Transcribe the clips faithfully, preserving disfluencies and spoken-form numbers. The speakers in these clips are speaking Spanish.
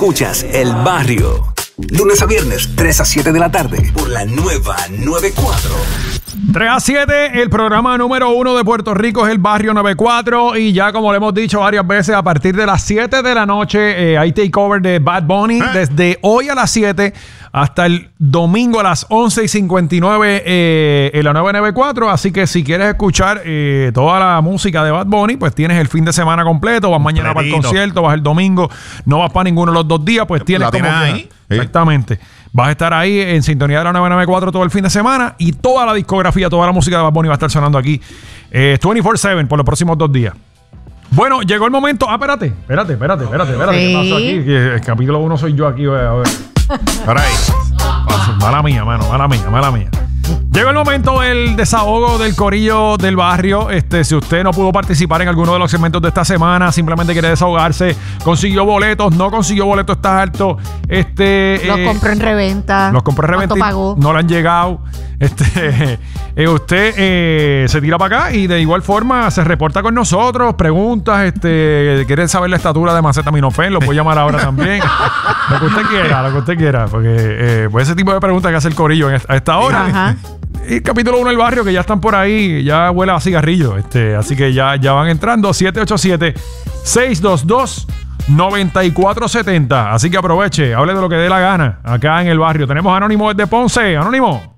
Escuchas El Barrio. Lunes a viernes, tres a siete de la tarde, por la nueva noventa y cuatro. tres a siete, el programa número uno de Puerto Rico es El Barrio noventa y cuatro. Y ya como le hemos dicho varias veces, a partir de las siete de la noche eh, hay takeover de Bad Bunny. ¿Eh? Desde hoy a las siete hasta el domingo a las once y cincuenta y nueve eh, en la nueva noventa y cuatro. Así que si quieres escuchar eh, toda la música de Bad Bunny, pues tienes el fin de semana completo. Vas mañana para el concierto, vas el domingo, no vas para ninguno de los dos días, pues tienes como ahí. Exactamente. Vas a estar ahí en sintonía de la nueva noventa y cuatro todo el fin de semana y toda la discografía, toda la música de Bad Bunny va a estar sonando aquí eh, veinticuatro siete por los próximos dos días. Bueno, llegó el momento. Ah, espérate, espérate, espérate, espérate, espérate. Sí. ¿Qué pasó aquí? Que el capítulo uno soy yo aquí. A ver. Ahora ahí. Mala mía, mano, mala mía, mala mía. Llegó el momento del desahogo del corillo del barrio. Este, si usted no pudo participar en alguno de los segmentos de esta semana, simplemente quiere desahogarse, consiguió boletos, no consiguió boletos, está alto. Este, Los eh, compró en reventa. Los compró en reventa. ¿Cuánto pagó? No le han llegado. Este, eh, usted eh, se tira para acá y de igual forma se reporta con nosotros, preguntas, este, quiere saber la estatura de Acetaminofén, lo puede llamar ahora también. Lo que usted quiera, lo que usted quiera, porque eh, pues ese tipo de preguntas que hace el corillo en esta, a esta hora. Ajá. Y el capítulo uno del barrio, que ya están por ahí, ya huele a cigarrillo. Este, así que ya, ya van entrando. siete ocho siete, seis dos dos, nueve cuatro siete cero. Así que aproveche, hable de lo que dé la gana acá en el barrio. Tenemos a Anónimo desde Ponce. Anónimo.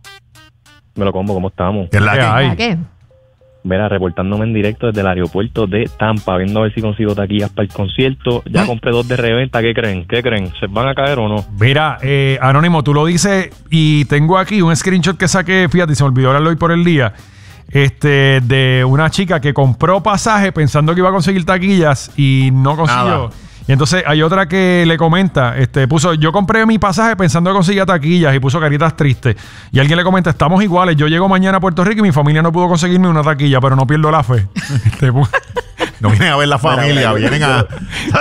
Me lo combo, ¿cómo estamos? ¿Qué es la ¿Qué que? hay? ¿Para qué? Mira, reportándome en directo desde el aeropuerto de Tampa, viendo a ver si consigo taquillas para el concierto. Ya compré dos de reventa. ¿Qué creen? ¿Qué creen? ¿Se van a caer o no? Mira, eh, Anónimo, tú lo dices y tengo aquí un screenshot que saqué, fíjate, se me olvidó hablarlo hoy por el día, este, de una chica que compró pasaje pensando que iba a conseguir taquillas y no consiguió. Nada. Y entonces hay otra que le comenta, este, puso, yo compré mi pasaje pensando que conseguía taquillas y puso caritas tristes. Y alguien le comenta, estamos iguales, yo llego mañana a Puerto Rico y mi familia no pudo conseguirme una taquilla, pero no pierdo la fe. Este, pu- No vienen a ver la familia, Mira, vienen a...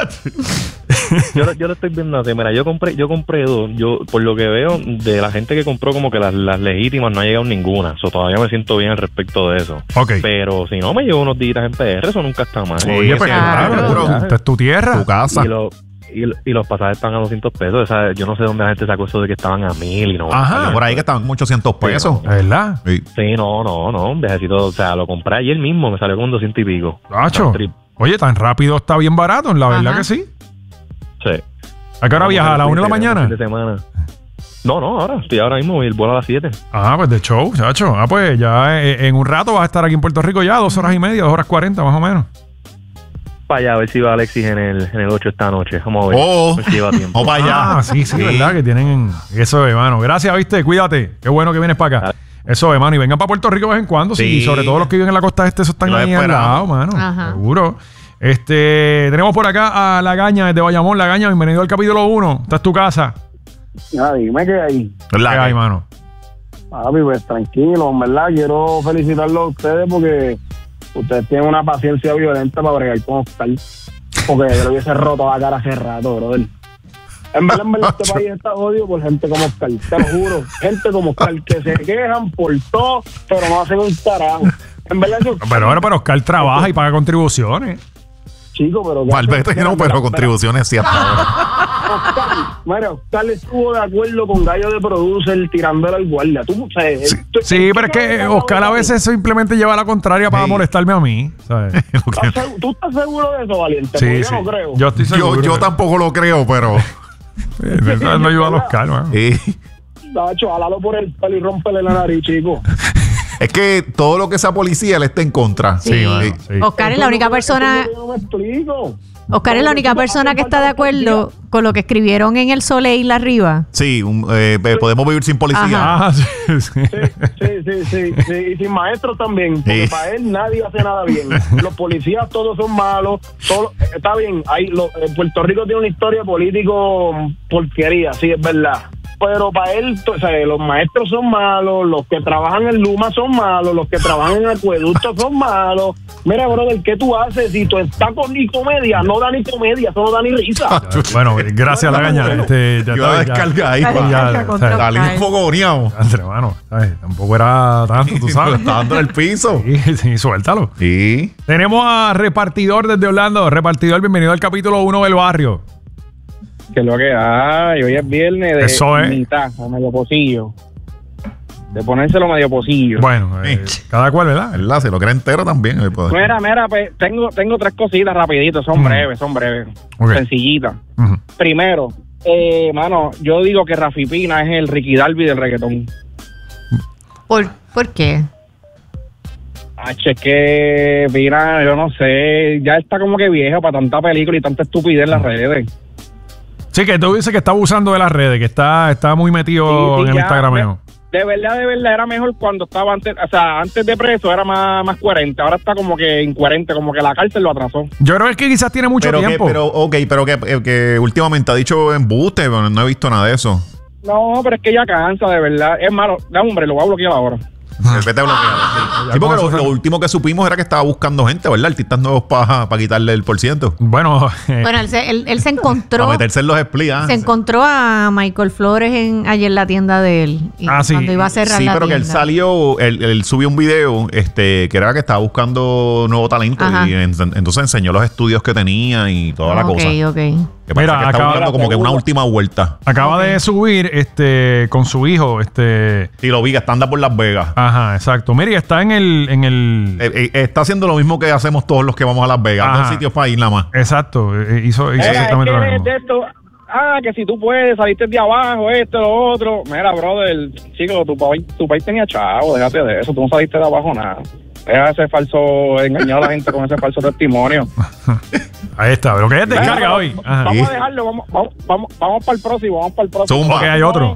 Yo, lo- yo lo estoy viendo así. Mira, yo compré yo compré dos. Yo, por lo que veo, de la gente que compró como que las, las legítimas no ha llegado ninguna. So, todavía me siento bien al respecto de eso. Ok. Pero si no, me llevo unos días en P R, eso nunca está mal. Oye, pues claro. claro, esta es tu tierra. Tu casa. Y, lo- y, lo- y los pasajes están a doscientos pesos. O sea, yo no sé dónde la gente sacó eso de que estaban a mil y no. Ajá. Por ahí que estaban como ochocientos pesos. ¿Verdad? Sí. Sí, no, no, no. Un viajecito. O sea, lo compré ayer mismo. Me salió con doscientos y pico. Nacho. Trip. Oye, tan rápido está bien barato, la verdad Ajá. que sí. Sí. ¿A qué hora viajas? ¿A la una de la mañana? Fin de semana. No, no, ahora. Estoy ahora mismo y el vuelo a las siete. Ah, pues de show, chacho. Ah, pues ya eh, en un rato vas a estar aquí en Puerto Rico ya, dos horas y media, dos horas cuarenta más o menos. Para allá, a ver si va Alexis en el, en el ocho esta noche. Vamos a ver. Oh. A ver si lleva tiempo. O para allá. Ah, sí, sí, verdad que tienen eso, hermano. Gracias, viste, cuídate. Qué bueno que vienes para acá. Eso, hermano. Y vengan para Puerto Rico de vez en cuando. Sí. Sí. Sobre todo los que viven en la costa este, eso están Los ahí al lado, esperamos. mano. Ajá. Seguro. Este, tenemos por acá a La Gaña desde Bayamón. La Gaña, bienvenido al capítulo uno. Esta es tu casa. Ah, dime qué hay. ¿Qué La hay, que- mano? Papi, pues tranquilo, en verdad. Quiero felicitarlos a ustedes porque ustedes tienen una paciencia violenta para bregar con Oscar. Porque yo le hubiese roto la cara hace rato, brother. En verdad, en verdad, este país está jodido por gente como Oscar. Te lo juro. Gente como Oscar que se quejan por todo, pero no hacen un carajo. En verdad, eso... Pero bueno, pero Oscar trabaja y paga contribuciones. Chico, pero... Malvete no, pero contribuciones sí hasta ahora. Oscar, mira, Oscar estuvo de acuerdo con Gallo de Producer tirándole al guardia. Tú, o sea, Sí, tú- sí, tú- pero es que tú- Oscar a veces simplemente lleva la contraria para Sí. molestarme a mí, ¿sabes? ¿Estás segu- ¿Tú estás seguro de eso, Valiente? Sí, Porque sí. yo no creo. Yo estoy seguro. Yo, yo tampoco lo creo, pero... Eh, no ayuda a los caros, mano. Sí. Nacho, alalo por el pelo y rómpele la nariz, chico. Es que todo lo que sea policía le está en contra. Sí. mano, sí. Oscar es la única persona. Yo no me explico. Oscar es la única persona que está de acuerdo con lo que escribieron en el Soleil arriba. Sí, un- eh, eh, podemos vivir sin policía. Ajá. Ah, sí, sí. Sí, sí, sí, sí, sí. Y sin maestros también. Porque Sí. para él nadie hace nada bien. Los policías todos son malos. Todos, está bien. Hay, lo, eh, Puerto Rico tiene una historia político porquería, sí, es verdad. Pero para él, o sea, los maestros son malos, los que trabajan en Luma son malos, los que trabajan en acueductos son malos. Mira, brother, ¿qué tú haces? Si tú estás con ni comedia, no da ni comedia, eso no da ni risa. Bueno, gracias a La Gaña. Este, ya Yo la está, ya- descarga ahí. La pa. descarga ya, contra o sea, Salí un poco goneado. Andre, mano, ¿sabes? Tampoco era tanto, tú sabes. Está dando en el piso. Sí, sí, suéltalo. Sí. Tenemos a Repartidor desde Orlando. Repartidor, bienvenido al capítulo uno del barrio. Que lo que hay, hoy es viernes de Eso es. mitad o medio pocillo. De ponérselo medio pocillo. Bueno, eh, cada cual, ¿verdad? ¿Verdad? Se lo cree entero también. el poder. Mira, mira, pues tengo, tengo tres cositas rapidito, son Mm. breves, son breves. Ok. Sencillitas. Ujú. Primero, eh, mano, yo digo que Rafi Pina es el Ricky Darby del reggaetón. ¿Por, ¿Por qué? H, es que Pina, yo no sé, ya está como que viejo para tanta película y tanta estupidez en las redes. Sí, que tú dices que está abusando de las redes, que está, está muy metido Sí, sí, en el ya, Instagram. De, de verdad, de verdad, era mejor cuando estaba antes, o sea, antes de preso era más, más coherente, ahora está como que incoherente, como que la cárcel lo atrasó. Yo creo que quizás tiene mucho pero que, tiempo. pero, ok, pero que, eh, que últimamente ha dicho embuste, pero no he visto nada de eso. No, pero es que ya cansa, de verdad. Es malo, da hombre, lo voy a bloquear ahora. Vete a bloquear. Sí, porque lo, lo último que supimos era que estaba buscando gente, ¿verdad? Artistas nuevos para quitarle el por ciento. Bueno, eh, Bueno, él se, él, él se encontró. Para meterse en los splits. ¿ah? Se encontró a Michael Flores en, ayer en la tienda de él. Y Ah, sí. Cuando iba a cerrar Sí, la pero que él tienda. salió, él, él subió un video este, que era que estaba buscando nuevo talento Ajá. y en- entonces enseñó los estudios que tenía y toda la Ok, cosa. ok. Que parece Mira, que está acaba- buscando como que una última vuelta. acaba de subir este con su hijo, este. Y lo vi que está anda por Las Vegas. Ajá, exacto. Mira, y está en el, en el. Eh, eh, está haciendo lo mismo que hacemos todos los que vamos a Las Vegas. Ajá. Dos sitios para ir nada más. Exacto. eh, hizo, hizo Mira, es exactamente que lo eres mismo. de esto, ah, que si tú puedes, saliste de abajo, esto, lo otro. Mira, brother, chico, tu país, tu país tenía chavo, déjate de eso, tú no saliste de abajo nada. Deja ese falso, engañar a la gente con ese falso testimonio. Ahí está. ¿Pero qué es descarga Mira, hoy? Ajá. Vamos a dejarlo, vamos, vamos, vamos, vamos para el próximo, vamos para el próximo. Zumba. Porque hay otro.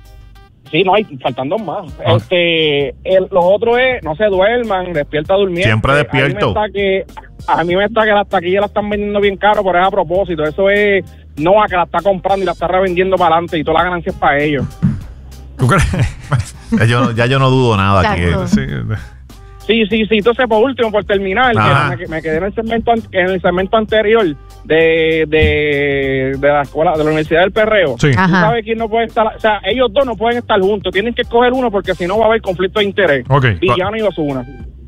Sí, no hay, faltan dos más. Ah. Este, el, los otros es, no se duerman, despierta durmiendo. Siempre despierto. A mí me está que, a mí me está que las taquillas la están vendiendo bien caro, pero es a propósito. Eso es Noah que la está comprando y la está revendiendo para adelante y toda la ganancia es para ellos. ¿Tú crees? Ya yo, ya yo no dudo nada. Que, Exacto. Sí. Sí, sí, sí. Entonces, por último, por terminar, Ajá. que me, me quedé en el segmento, an- en el segmento anterior de, de, de la escuela, de la Universidad del Perreo. Sí. ¿Tú Ajá. sabes quién no puede estar? O sea, ellos dos no pueden estar juntos. Tienen que escoger uno porque si no va a haber conflicto de interés. Ok. Villano y Ozuna.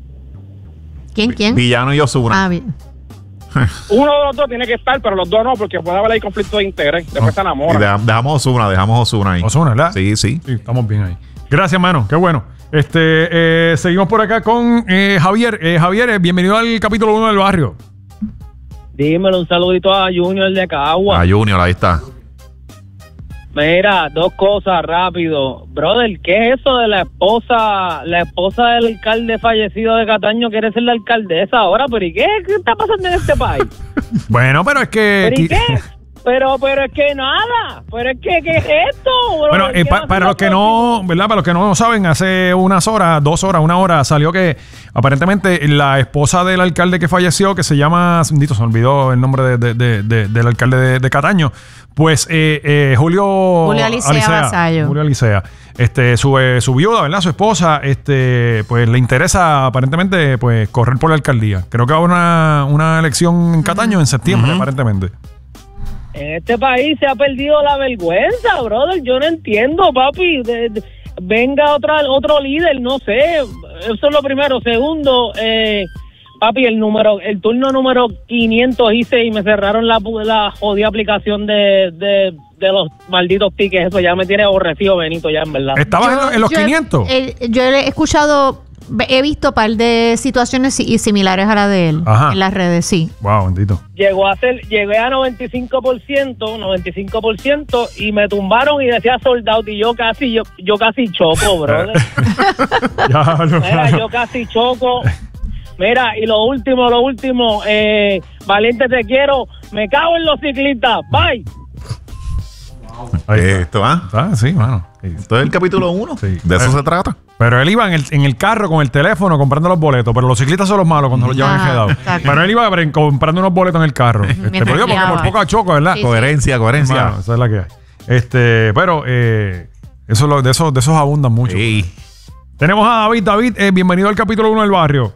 ¿Quién, quién? Villano y Ozuna. Ah, bien. Uno de los dos tiene que estar, pero los dos no, porque puede haber ahí conflicto de interés. Después se Y enamoran. deja- dejamos Ozuna, dejamos Ozuna ahí. Ozuna, ¿verdad? Sí, sí. Sí, estamos bien ahí. Gracias, mano. Qué bueno. Este, eh, seguimos por acá con eh, Javier. Eh, Javier, eh, bienvenido al capítulo uno del barrio. Dímelo, un saludito a Junior de Cagua. A Junior, ahí está. Mira, dos cosas rápido. Brother, ¿qué es eso de la esposa, la esposa del alcalde fallecido de Cataño quiere ser la alcaldesa ahora? ¿Pero y qué? ¿Qué está pasando en este país? Bueno, pero es que. ¿Pero y qué? Pero, pero es que nada. Pero es que, ¿qué es esto? brother? Bueno, eh, ¿Qué pa- va a para ser los que lo no, ¿verdad? Para los que no saben, hace unas horas, dos horas, una hora, salió que aparentemente la esposa del alcalde que falleció, que se llama, dito, se me olvidó el nombre de, de- de- de- del alcalde de, de Cataño, pues eh, eh, Julio, Julio Alicea Vasallo. Julio Alicea, este, su, eh, su viuda, ¿verdad? Su esposa, este, pues le interesa aparentemente, pues correr por la alcaldía. Creo que va a haber una, una elección en Cataño en septiembre, aparentemente. En este país se ha perdido la vergüenza, brother. Yo no entiendo, papi. De- de- venga otra, otro líder, no sé. Eso es lo primero. Segundo, eh, papi, el número, el turno número quinientos hice y me cerraron la, la jodida aplicación de, de, de los malditos tickets. Eso ya me tiene aborrecido, Benito, ya en verdad. ¿Estabas en, lo- en los yo he- quinientos? eh, yo he escuchado, he visto un par de situaciones si- y similares a la de él Ajá. en las redes, sí. Wow, bendito. Llegó a ser, llegué a noventa y cinco por ciento, noventa y cinco por ciento y me tumbaron y decía sold out y yo casi, yo, yo casi choco, brother. Ya, no, Mira, no. yo casi choco. Mira, y lo último, lo último, eh, Valiente te quiero, me cago en los ciclistas, bye. Ahí está. Esto, ¿ah? Ah, sí, mano. Esto es el capítulo uno. Sí. De eso Eh. se trata. Pero él iba en el, en el carro con el teléfono comprando los boletos. Pero los ciclistas son los malos cuando los llevan Ajá, enredados. exacto. Pero él iba bre- comprando unos boletos en el carro. Este, Mientras pero digo, porque guiaba. por poco choco, ¿verdad? Sí, sí. Coherencia, coherencia. Mano, esa es la que hay. Este, pero eh, eso lo- de, esos, de esos abundan mucho. Sí. Tenemos a David. David, eh, bienvenido al capítulo uno del barrio.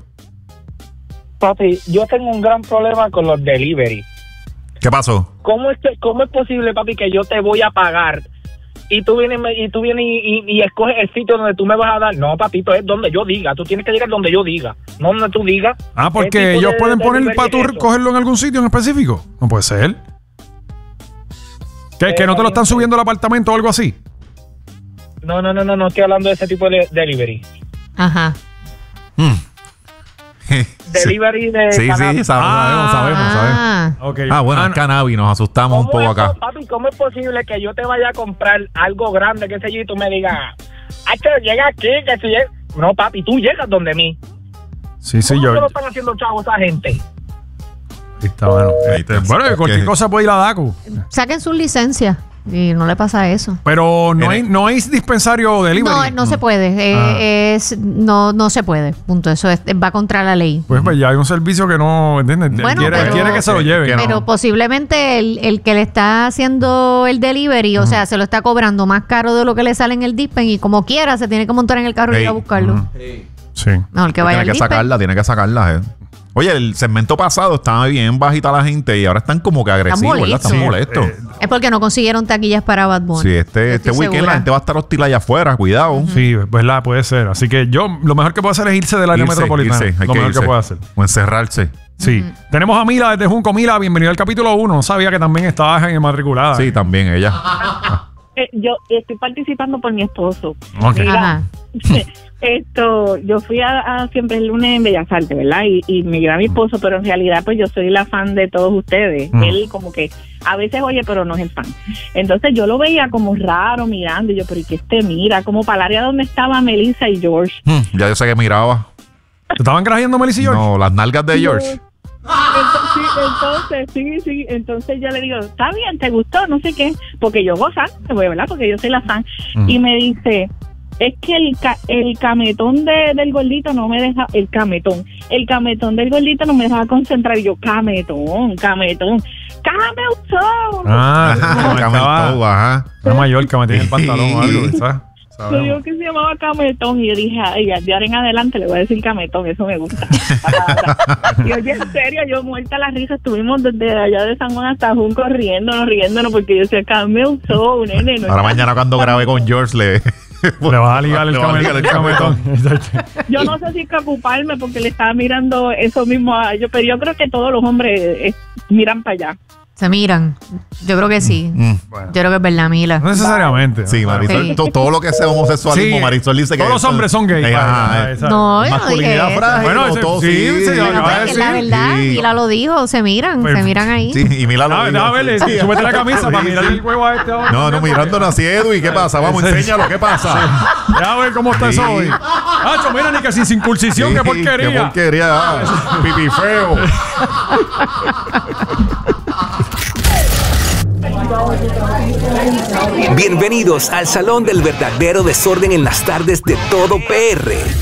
Papi, yo tengo un gran problema con los delivery. ¿Qué pasó? ¿Cómo es, que, ¿Cómo es posible, papi, que yo te voy a pagar y tú vienes me- y tú vienes y, y, y escoges el sitio donde tú me vas a dar? No, papito, es donde yo diga. Tú tienes que llegar donde yo diga, no donde tú digas. Ah, ¿Qué porque tipo ellos de pueden poner delivery para tú es eso? cogerlo en algún sitio en específico. No puede ser. ¿Que, que no te lo están subiendo al apartamento o algo así? No, no, no, no, no estoy hablando de ese tipo de delivery. Ajá. Mm. Delivery de Sí, cannabis. sí, sabemos, sabemos, sabemos. Ah. Ok. Ah, bueno, Ah, es cannabis, nos asustamos un ¿Cómo poco es, acá. papi, cómo es posible que yo te vaya a comprar algo grande, qué sé yo, y tú me digas, ay, que llega aquí, que si llega... No, papi, tú llegas donde mí. Sí, sí, ¿Cómo yo. se lo están haciendo chavos esa gente? Ahí está, bueno. Ahí Este, está. bueno, Es cualquier que- cosa puede ir a DACO. Saquen sus licencias y no le pasa eso. Pero no En hay, el- no hay dispensario delivery. No, no se puede. eh, Ah. es, no, no se puede. Punto. Eso es- va contra la ley. Pues, pues ya hay un servicio que no, ¿entiendes? Él Bueno, quiere, él pero- quiere que se lo que- lleven. que no. Pero posiblemente el, el que le está haciendo el delivery, o sea, se lo está cobrando más caro de lo que le sale en el dispen y como quiera se tiene que montar en el carro y Ey, ir a buscarlo. ujú. Sí. Mejor que vaya Tiene al que dispen. sacarla, tiene que sacarla. eh. Oye, el segmento pasado estaba bien bajita la gente y ahora están como que agresivos, ¿verdad? molestos. Están Sí, molestos. eh, Es porque no consiguieron taquillas para Bad Bunny. Sí, Yo este, este estoy weekend segura. la gente va a estar hostil allá afuera, cuidado. Sí, ¿verdad? Puede ser. Así que yo, lo mejor que puedo hacer es irse del área Irse, metropolitana. irse, hay lo que mejor irse. que puedo hacer. O encerrarse. Sí. Tenemos a Mila desde Junco. Mila, bienvenido al capítulo uno. No sabía que también estabas en matriculada. Sí, también ella. Eh, yo estoy participando por mi esposo. Ok. Mira, Ajá. esto, yo fui a, a siempre el lunes en Bellas Artes, ¿verdad? Y, y me lleva mi esposo, pero en realidad pues yo soy la fan de todos ustedes. Mm. Él como que a veces oye, pero no es el fan. Entonces yo lo veía como raro mirando y yo, pero ¿y qué este mira? Como para el área donde estaba Melissa y George. Hmm, ya yo sé que miraba. ¿Te estaban grajeando Melissa y George? No, las nalgas de George. Entonces, sí, entonces, sí, sí, entonces yo le digo, está bien, ¿te gustó? No sé qué, porque yo gozante, ¿verdad? Porque yo soy la fan. Mm. Y me dice, es que el, ca- el cametón de, del gordito no me deja, el cametón, el cametón del gordito no me deja concentrar. Y yo, cametón, cametón, cametón. Ah, Ajá, me Camel estaba Toe, ajá. una Mallorca, me tiene el pantalón o algo, ¿sabes? Yo digo que se llamaba cametón y yo dije, ay, de ahora en adelante le voy a decir cametón, eso me gusta. Y oye, en serio, yo muerta la risa, estuvimos desde allá de San Juan hasta Junco riéndonos, riéndonos, porque yo decía, cametón, nene. No Ahora está- mañana cuando grabe con George le... Le vas a ligar el, Le vas a came- ligar el el cametón. Yo no sé si preocuparme porque le estaba mirando eso mismo a ellos, pero yo creo que todos los hombres eh, miran para allá. Se miran. Yo creo que sí. Mm. Bueno, Yo creo que es verdad, Mila. no necesariamente. Sí, Marisol, Sí. to- todo lo que sea homosexualismo, Sí, Marisol dice que... todos los hombres son gays. Eh, ajá, Ajá, eh. esa- No, yo no dije masculinidad eso. frágil, Bueno, o ese- todo, sí, sí, sí, yo Bueno, acabo de pues, la decir. verdad, Sí. Mila lo dijo, se miran, Pues, se miran ahí. Sí, y Mila lo Dame, dijo. déjame verle, Sí. súbete la camisa para Sí, mirarle sí. el huevo a este hombre. No, no, mirando así, Edwin, ¿qué pasa? Vamos, Sí. enséñalo, ¿qué pasa? Déjame ver cómo está Sí. eso hoy. Hacho, mira, ni que sin circuncisión, qué Sí, porquería. Qué porquería. ah, Pipi feo. Bienvenidos al Salón del Verdadero Desorden en las tardes de Todo P R.